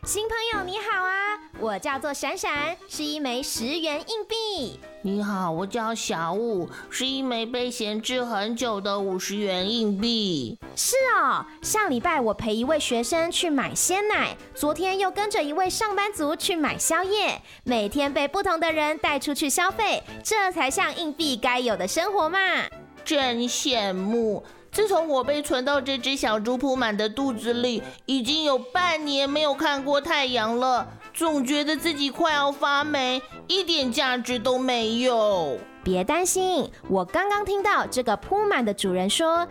新朋友你好啊，我叫做闪闪，是一枚10元硬币。 你好，我叫小武，是一枚被闲置很久的50元硬币。 是哦，上礼拜我陪一位学生去买鲜奶，昨天又跟着一位上班族去买宵夜，每天被不同的人带出去消费，这才像硬币该有的生活嘛。 真羡慕。自从我被存到这只小猪铺满的肚子里，已经有半年没有看过太阳了，总觉得自己快要发霉，一点价值都没有。 别担心，我刚刚听到这个铺满的主人说，